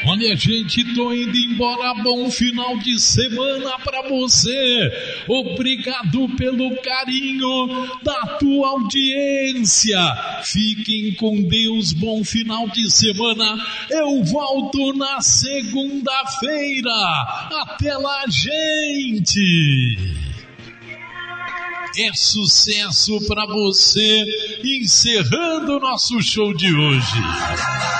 Olha, gente, tô indo embora. Bom final de semana pra você. Obrigado pelo carinho da tua audiência. Fiquem com Deus. Bom final de semana. Eu volto na segunda-feira. Até lá, gente. É sucesso pra você. Encerrando o nosso show de hoje.